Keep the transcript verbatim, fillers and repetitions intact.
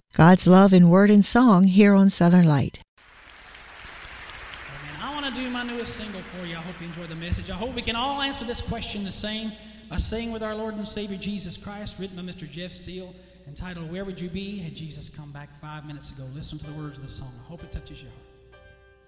God's love in word and song here on Southern Light. Amen. I want to do my newest single for you. I hope you enjoy the message. I hope we can all answer this question the same by saying with our Lord and Savior Jesus Christ, written by Mister Jeff Steele, entitled, Where Would You Be Had Jesus Come Back Five Minutes Ago? Listen to the words of the song. I hope it touches your heart.